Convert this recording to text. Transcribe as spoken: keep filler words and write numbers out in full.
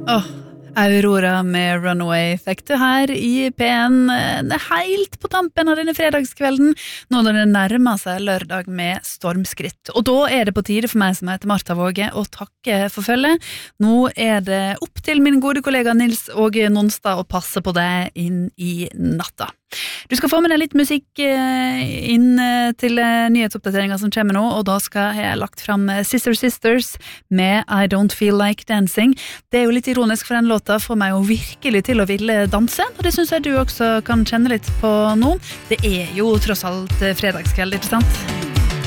Åh, Aurora med Runaway fikk du her i P en helt på tampen av denne fredagskvelden, nå når det nærmer seg lørdag med stormskritt. Og da er det på tide for meg som heter Martha Våge å takke for følget. Nå er det opp til min gode kollega Nils Åge Nonstad å passe på deg inn i natta. Du skal få med deg litt musikk inn til nyhetsoppdateringen som kommer nå, og da skal jeg ha lagt frem Sister Sisters med I Don't Feel Like Dancing. Det er jo litt ironisk, for den låta får meg jo virkelig til å ville danse, og det synes jeg du også kan kjenne litt på nå. Det er jo tross alt fredagskveld, ikke sant?